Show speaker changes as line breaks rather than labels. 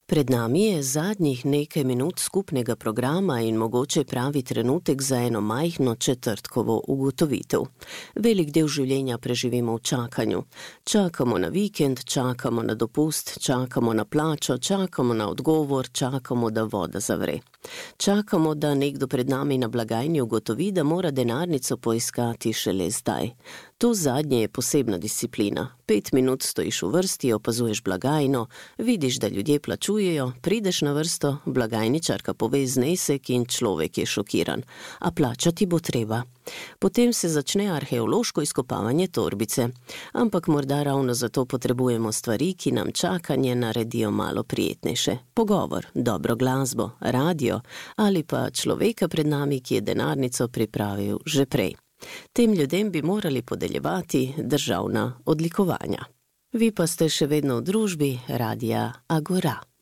Pred nami je zadnjih nekaj minut skupnega programa in mogoče pravi trenutek za eno majhno četrtkovo ugotovitev. Velik del življenja preživimo v čakanju. Čakamo na vikend, čakamo na dopust, čakamo na plačo, čakamo na odgovor, čakamo, da voda zavre. Čakamo, da nekdo pred nami na blagajni ugotovi, da mora denarnico poiskati šele zdaj. To zadnje je posebna disciplina. 5 minut stojiš v vrsti, opazuješ blagajno, vidiš, da ljudje plačujejo, prideš na vrsto, blagajničarka pove znesek in človek je šokiran. A plačati bo treba. Potem se začne arheološko izkopavanje torbice. Ampak morda ravno zato potrebujemo stvari, ki nam čakanje naredijo malo prijetnejše. Pogovor, dobro glasbo, radio ali pa človeka pred nami, ki je denarnico pripravil že prej. Tem ljudem bi morali podeljevati državna odlikovanja. Vi pa ste še vedno v družbi Radia Agora.